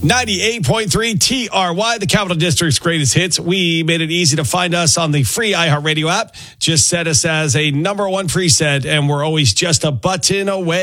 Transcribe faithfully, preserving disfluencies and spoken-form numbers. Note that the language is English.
ninety-eight point three T R Y, the Capital District's greatest hits. We made it easy to find us on the free iHeartRadio app. Just set us as a number one preset, and we're always just a button away.